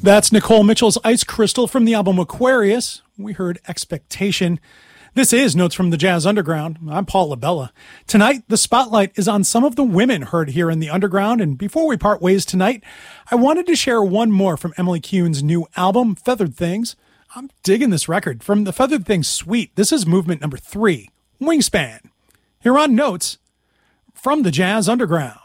That's Nicole Mitchell's Ice Crystal from the album Aquarius. We heard Expectation. This is Notes from the Jazz Underground. I'm Paul LaBella. Tonight, the spotlight is on some of the women heard here in the Underground, and before we part ways tonight, I wanted to share one more from Emily Kuhn's new album, Feathered Things. I'm digging this record. From the Feathered Things suite, this is movement number 3, Wingspan. Here on Notes from the Jazz Underground.